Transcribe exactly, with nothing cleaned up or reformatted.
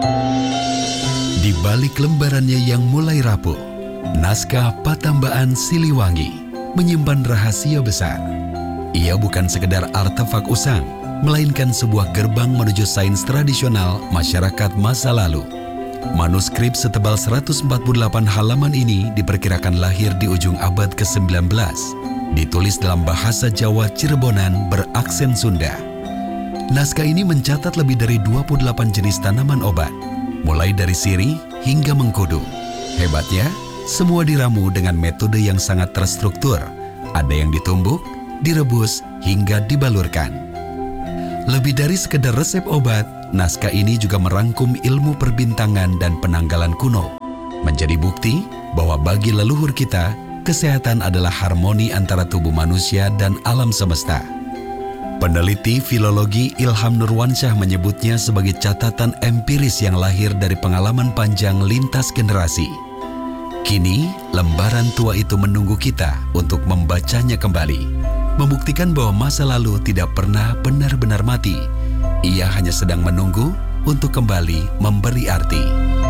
Di balik lembarannya yang mulai rapuh, naskah Patambakan Siliwangi menyimpan rahasia besar. Ia bukan sekedar artefak usang, melainkan sebuah gerbang menuju sains tradisional masyarakat masa lalu. Manuskrip setebal seratus empat puluh delapan halaman ini diperkirakan lahir di ujung abad ke sembilan belas. Ditulis dalam bahasa Jawa Cirebonan beraksen Sunda. Naskah ini mencatat lebih dari dua puluh delapan jenis tanaman obat, mulai dari sirih hingga mengkudu. Hebatnya, semua diramu dengan metode yang sangat terstruktur. Ada yang ditumbuk, direbus, hingga dibalurkan. Lebih dari sekedar resep obat, naskah ini juga merangkum ilmu perbintangan dan penanggalan kuno. Menjadi bukti bahwa bagi leluhur kita, kesehatan adalah harmoni antara tubuh manusia dan alam semesta. Peneliti filologi Ilham Nurwansyah menyebutnya sebagai catatan empiris yang lahir dari pengalaman panjang lintas generasi. Kini, lembaran tua itu menunggu kita untuk membacanya kembali, membuktikan bahwa masa lalu tidak pernah benar-benar mati. Ia hanya sedang menunggu untuk kembali memberi arti.